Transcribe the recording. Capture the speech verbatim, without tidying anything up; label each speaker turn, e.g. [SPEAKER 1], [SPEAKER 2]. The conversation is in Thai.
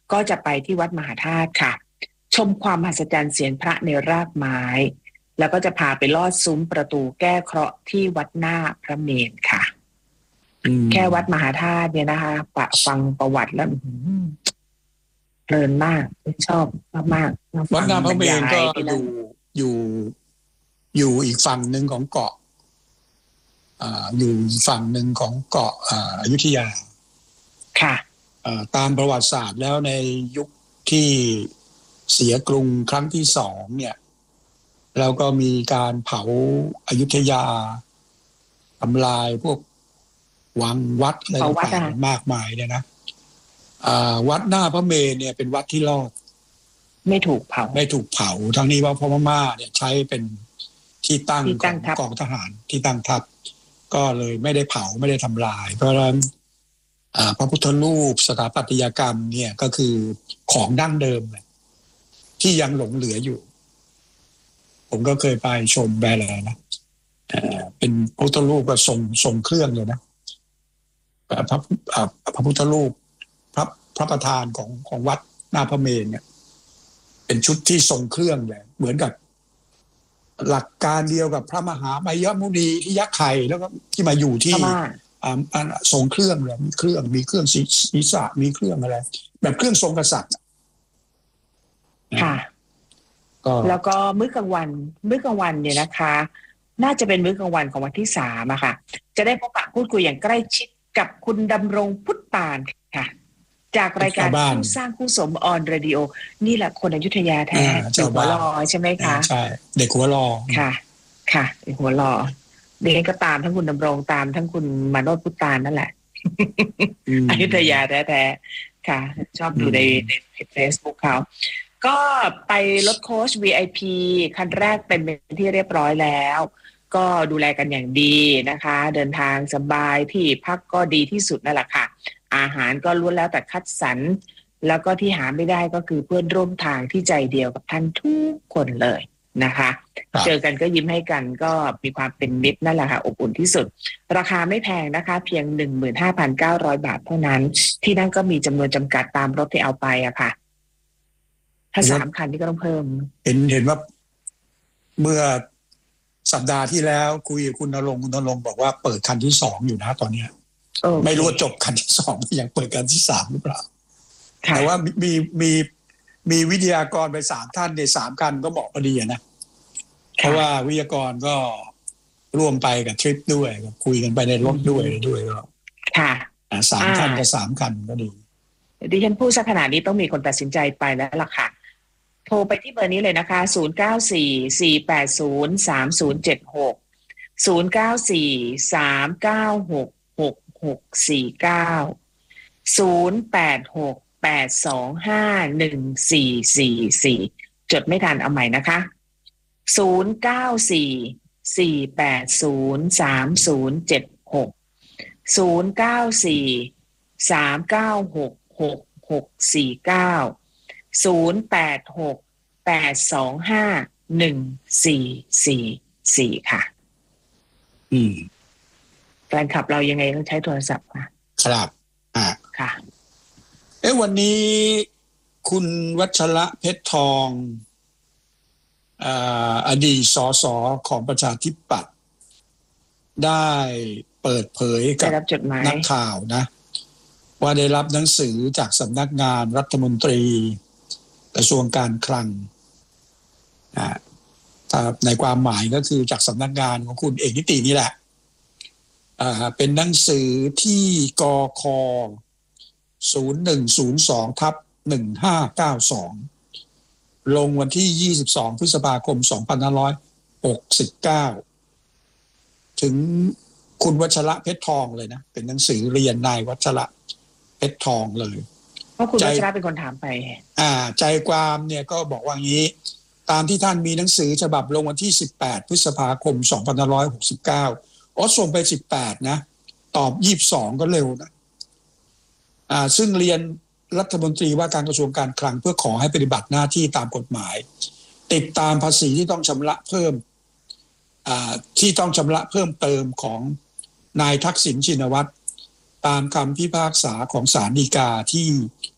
[SPEAKER 1] ก็จะไปที่วัดมหาธาตุค่ะชมความมหัศจรรย์เสียงพระในรากไม้แล้วก็จะพาไปลอดซุ้มประตูแก้เคราะห์ที่วัดหน้าพระเมรุค่ะแค่วัดมหาธาตุเนี่ยนะคะปะฟังประวัติแล้วเพลินมากชอบมากๆ
[SPEAKER 2] วัดหน้าพระเมรุก็อยู่อยู่อยู่อีกฝั่งหนึ่งของเกาะอ่าอยู่ฝั่งหนึ่งของเกาะอ่าอยุธยา
[SPEAKER 1] ค่ะ
[SPEAKER 2] อ่าตามประวัติศาสตร์แล้วในยุคที่เสียกรุงครั้งที่สองเนี่ยแล้วก็มีการเผาอยุธยาทำลายพวกวังวัดอะไรต่างๆมากมายเนี่ยนะวัดหน้าพระเมรุเนี่ยเป็นวัดที่รอด
[SPEAKER 1] ไม่ถูกเผา
[SPEAKER 2] ไม่ถูกเผาทั้งนี้ว่าพม่าเนี่ยใช้เป็นที่ตั้งของกองทหารที่ตั้งทัพก็เลยไม่ได้เผาไม่ได้ทำลายเพราะฉะนั้นพระพุทธรูปสถาปัตยกรรมเนี่ยก็คือของดั้งเดิมที่ยังหลงเหลืออยู่ผมก็เคยไปชมแบลนะเป็นพระพุทธรูปก็ทรงทรงเครื่องเลยนะพระพระพุทธรูปพระพระประธานของของวัดหน้าพระเมรุเนี่ยเป็นชุดที่ทรงเครื่องเลยเหมือนกับหลักการเดียวกับพระมหาไมยมุนีที่ยักษ์ไข่แล้วก็ที่มาอยู่ที่อ่าทรงเครื่องเลยมีเครื่องมีเครื่องศีรษะมีเครื่องอะไรแบบเครื่องทรงกษัตริย์
[SPEAKER 1] ค่ะแล้วก็มื้อกลางวันมื้อกลางวันเนี่ยนะคะน่าจะเป็นมื้อกลางวันของวันที่สามอะค่ะจะได้พบปะพูดคุยอย่างใกล้ชิดกับคุณดำรงพุทธปานค่ะจากรายการคู่สร้างคู่สมออนเรดิโอนี่แหละคนอยุธยาแท้เด็กหัวรอใช่ไหมคะ
[SPEAKER 2] ใช่เด็กหัวรอ
[SPEAKER 1] ค่ะค่ะเด็กหัวรอเด็กก็ตามทั้งคุณดำรงตามทั้งคุณมาโนชพุทธปานนั่นแหละอยุธยาแท้ๆค่ะชอบดูในในเฟซบุ๊กเขาก็ไปรถโค้ช วี ไอ พี คันแรกเป็นที่เรียบร้อยแล้วก็ดูแลกันอย่างดีนะคะเดินทางสบายที่พักก็ดีที่สุดนั่นแหละค่ะอาหารก็ล้วนแล้วแต่คัดสรรแล้วก็ที่หาไม่ได้ก็คือเพื่อนร่วมทางที่ใจเดียวกับท่านทุกคนเลยนะคะเจอกันก็ยิ้มให้กันก็มีความเป็นมิตรนั่นแหละค่ะอบอุ่นที่สุดราคาไม่แพงนะคะเพียง หนึ่งหมื่นห้าพันเก้าร้อย บาทเท่านั้นที่นั่นก็มีจำนวนจำกัดตามรถที่เอาไปอะค่ะถ้าสามคันที่ก็ต้องเพิ่ม
[SPEAKER 2] เห็นเห็นว่าเมื่อสัปดาห์ที่แล้วคุยกับคุณณรงค์คุณณรงค์บอกว่าเปิดคันที่สองอยู่นะตอนนี้ไม่รู้ว่าจบคันที่สองยังเปิดคันที่สามหรือเปล่าแต่ว่ามีมีมีวิทยากรไปสามท่านในสามคันก็เหมาะพอดีนะเพราะว่าวิทยากรก็ร่วมไปกับทริปด้วยคุยกันไปในรถด้วยด้วยก็
[SPEAKER 1] ค่ะ
[SPEAKER 2] สามคันกับสามคันก็ดี
[SPEAKER 1] ดิฉันพูดซะขนาดนี้ต้องมีคนตัดสินใจไปแล้วล่ะค่ะโทรไปที่เบอร์นี้เลยนะคะศูนย์ เก้า สี่ สี่ แปด ศูนย์ สาม ศูนย์ เจ็ด หก ศูนย์ เก้า สี่ สาม เก้า หก หก หก สี่ เก้า ศูนย์ แปด หก แปด สอง ห้า หนึ่ง สี่ สี่ สี่ จดไม่ทันเอาใหม่นะคะศูนย์ เก้า สี่ สี่ แปด ศูนย์ สาม ศูนย์ เจ็ด หก ศูนย์ เก้า สี่ สาม เก้า หก หก หก สี่ เก้า ศูนย์ แปด หก แปด สอง ห้า หนึ่ง สี่ สี่ สี่ค่ะ
[SPEAKER 2] อืม
[SPEAKER 1] แฟนคลับเรายังไงต้องใช้โทรศัพท์ค่ะ
[SPEAKER 2] ครับอ่า
[SPEAKER 1] ค่ะ
[SPEAKER 2] เอ๊ะวันนี้คุณวัชระเพชรทองอ่าอดีตสสของประชาธิปัตย์ได้เปิดเผยกับนักข่าวนะว่าได้รับหนังสือจากสำนักงานรัฐมนตรีกระทรวงการคลังอ่าในความหมายก็คือจากสำนักงานของคุณเอกนิตินี่แหละอ่าเป็นหนังสือที่กค ศูนย์ หนึ่ง ศูนย์ สอง ทับ หนึ่ง ห้า เก้า สอง ลงวันที่ยี่สิบสองพฤษภาคมสองพันห้าร้อยหกสิบเก้าถึงคุณวัชระเพชรทองเลยนะเป็นหนังสือเรียนนายวัชระเพชรทองเลย
[SPEAKER 1] เพราะคุณวัชระเป็นคนถามไป
[SPEAKER 2] อ่าใจความเนี่ยก็บอกว่างี้ตามที่ท่านมีหนังสือฉบับลงวันที่สิบแปดพฤษภาคมสองพันห้าร้อยหกสิบเก้าอ๋อส่งไปสิบแปดนะตอบยี่สิบสองก็เร็วนะอ่าซึ่งเรียนรัฐมนตรีว่าการกระทรวงการคลังเพื่อขอให้ปฏิบัติหน้าที่ตามกฎหมายติดตามภาษีที่ต้องชำระเพิ่มอ่าที่ต้องชำระเพิ่มเติมของนายทักษิณชินวัตรตามคำพิพากษาของศาลฎีกาที่